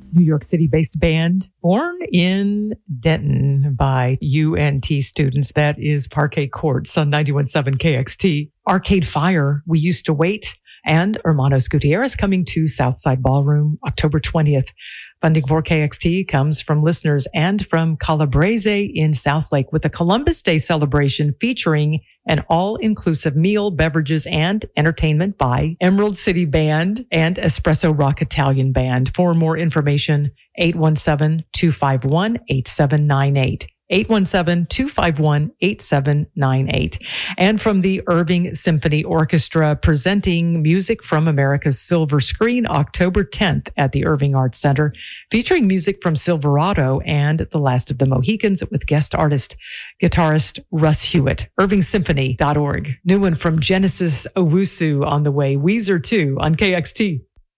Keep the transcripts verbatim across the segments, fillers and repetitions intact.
New York City-based band, born in Denton by U N T students. That is Parquet Courts on ninety-one point seven K X T. Arcade Fire, We Used to Wait, and Hermanos Gutierrez coming to Southside Ballroom October twentieth. Funding for K X T comes from listeners and from Calabrese in Southlake with a Columbus Day celebration featuring an all-inclusive meal, beverages, and entertainment by Emerald City Band and Espresso Rock Italian Band. For more information, eight one seven, two five one, eight seven nine eight. eight one seven, two five one, eight seven nine eight. And from the Irving Symphony Orchestra, presenting Music from America's Silver Screen, October tenth at the Irving Arts Center, featuring music from Silverado and The Last of the Mohicans with guest artist, guitarist Russ Hewitt. irving symphony dot org. New one from Genesis Owusu on the way. Weezer two on K X T.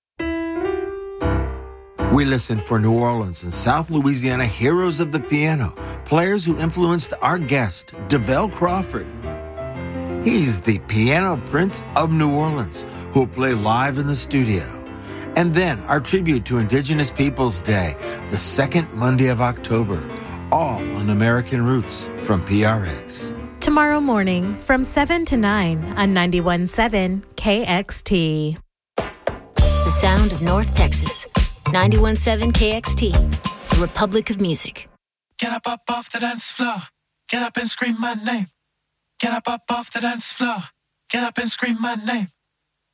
We listen for New Orleans and South Louisiana heroes of the piano, players who influenced our guest, DeVell Crawford. He's the piano prince of New Orleans, who will play live in the studio. And then our tribute to Indigenous Peoples Day, the second Monday of October, all on American Roots from P R X. Tomorrow morning from seven to nine on ninety-one point seven K X T. The sound of North Texas. ninety-one point seven K X T, the Republic of Music. Get up, up off the dance floor. Get up and scream my name. Get up, up off the dance floor. Get up and scream my name.